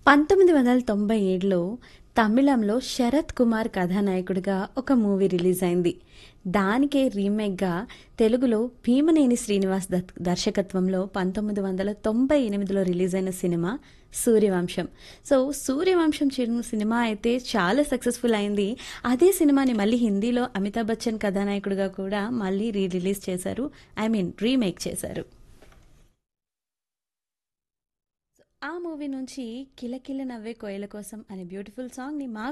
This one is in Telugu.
1997లో తమిళంలో శరత్ కుమార్ కథానాయకుడిగా ఒక మూవీ రిలీజ్ అయింది. దానికే రీమేక్‌గా తెలుగులో భీమనేని శ్రీనివాస్ దర్శకత్వంలో 1998లో రిలీజ్ అయిన cinema 'Suryavamsam'. So 'Suryavamsam' cinema అయితే చాలా సక్సెస్‌ఫుల్ అయింది. అదే సినిమాని మళ్ళీ హిందీలో అమితాబ్ బచ్చన్ కథానాయకుడిగా కూడా మళ్ళీ రిలీజ్ చేశారు. రీమేక్ చేశారు. ఆ మూవీ నుంచి 'కిలకిల నవ్వే కోయల కోసం' అనే బ్యూటిఫుల్ సాంగ్‌ని మా